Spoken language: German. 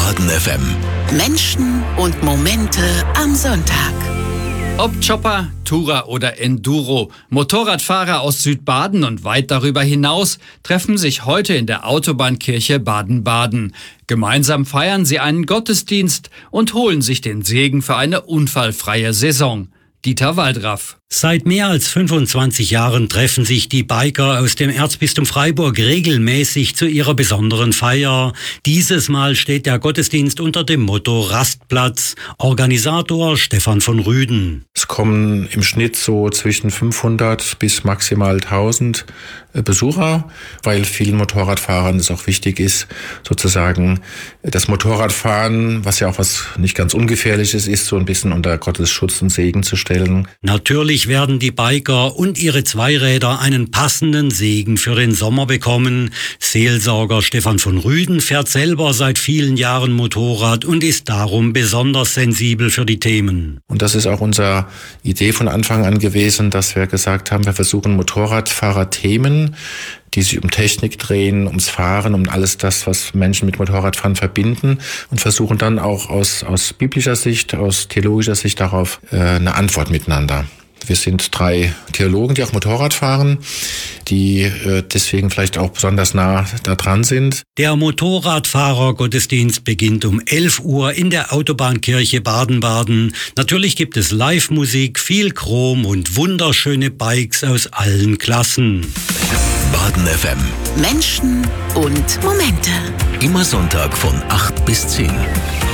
Baden FM. Menschen und Momente am Sonntag. Ob Chopper, Tourer oder Enduro, Motorradfahrer aus Südbaden und weit darüber hinaus treffen sich heute in der Autobahnkirche Baden-Baden. Gemeinsam feiern sie einen Gottesdienst und holen sich den Segen für eine unfallfreie Saison. Dieter Waldraff. Seit mehr als 25 Jahren treffen sich die Biker aus dem Erzbistum Freiburg regelmäßig zu ihrer besonderen Feier. Dieses Mal steht der Gottesdienst unter dem Motto Rastplatz. Organisator Stefan von Rüden. Es kommen im Schnitt so zwischen 500 bis maximal 1000 Besucher, weil vielen Motorradfahrern es auch wichtig ist, sozusagen das Motorradfahren, was ja auch was nicht ganz Ungefährliches ist, so ein bisschen unter Gottes Schutz und Segen zu stellen. Natürlich werden die Biker und ihre Zweiräder einen passenden Segen für den Sommer bekommen. Seelsorger Stefan von Rüden fährt selber seit vielen Jahren Motorrad und ist darum besonders sensibel für die Themen. Und das ist auch unsere Idee von Anfang an gewesen, dass wir gesagt haben, wir versuchen Motorradfahrer-Themen, die sich um Technik drehen, ums Fahren, um alles das, was Menschen mit Motorradfahren verbinden, und versuchen dann auch aus biblischer Sicht, aus theologischer Sicht darauf eine Antwort miteinander. Wir sind 3 Theologen, die auch Motorrad fahren, die deswegen vielleicht auch besonders nah da dran sind. Der Motorradfahrer-Gottesdienst beginnt um 11 Uhr in der Autobahnkirche Baden-Baden. Natürlich gibt es Live-Musik, viel Chrom und wunderschöne Bikes aus allen Klassen. Baden FM. Menschen und Momente. Immer Sonntag von 8 bis 10.